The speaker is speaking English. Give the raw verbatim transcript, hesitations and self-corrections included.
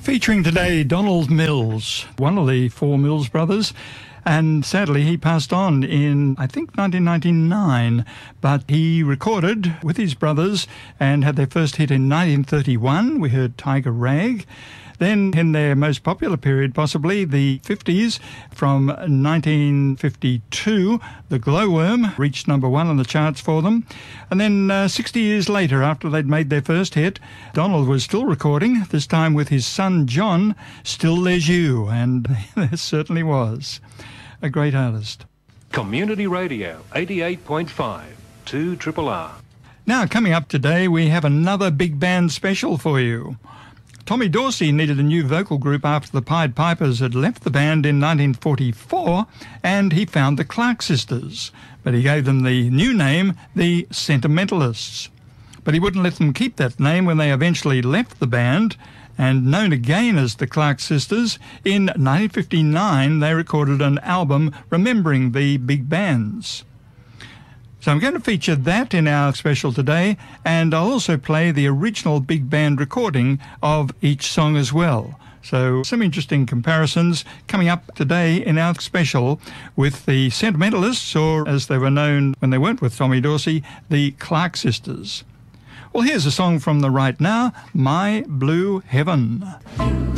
Featuring today Donald Mills, one of the four Mills brothers, and sadly he passed on in, I think, nineteen ninety-nine, but he recorded with his brothers and had their first hit in nineteen thirty-one. We heard Tiger Rag. Then in their most popular period, possibly the fifties, from nineteen fifty-two, The Glowworm reached number one on the charts for them. And then uh, sixty years later, after they'd made their first hit, Donald was still recording, this time with his son John, Still There's You, and there certainly was. A great artist. Community Radio, eighty-eight point five, two Triple R. Now, coming up today, we have another big band special for you. Tommy Dorsey needed a new vocal group after the Pied Pipers had left the band in nineteen forty-four, and he found the Clark Sisters, but he gave them the new name, the Sentimentalists. But he wouldn't let them keep that name when they eventually left the band, and known again as the Clark Sisters, in nineteen fifty-nine they recorded an album remembering the big bands. So I'm going to feature that in our special today, and I'll also play the original big band recording of each song as well. So some interesting comparisons coming up today in our special with the Sentimentalists, or as they were known when they weren't with Tommy Dorsey, the Clark Sisters. Well, here's a song from the right now, My Blue Heaven.